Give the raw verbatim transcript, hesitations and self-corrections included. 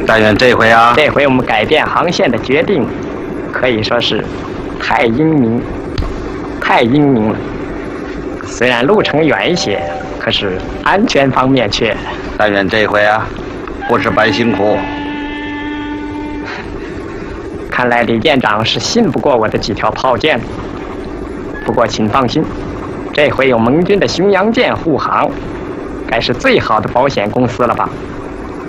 但愿这回啊， 这回我们改变航线的决定，可以说是太英明，太英明了。虽然路程远一些，可是安全方面却…… 但愿这回啊，不是白辛苦。 看来李舰长是信不过我的几条炮舰。不过请放心，这回有盟军的巡洋舰护航，该是最好的保险公司了吧？